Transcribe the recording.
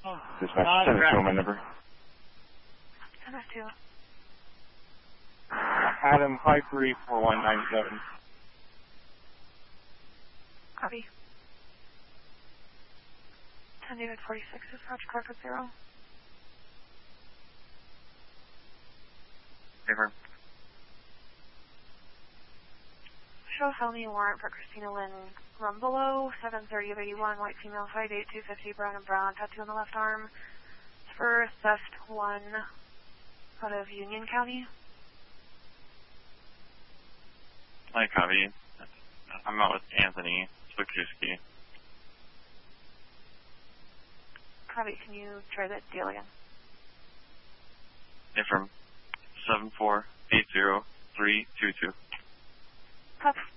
Dispatch, send it to my number. 10-2. Adam 534197. Copy. 10 David 46 is Roger Carpet 0. Paper. Show felony warrant for Christina Lynn Rumbelow, 730 of 81, white female, height 250, brown and brown, tattoo on the left arm. It's for theft 1 out of Union County. Hi, copy. I'm out with Anthony Swikowski. Copy, can you try that deal again? From 7480322. Copy.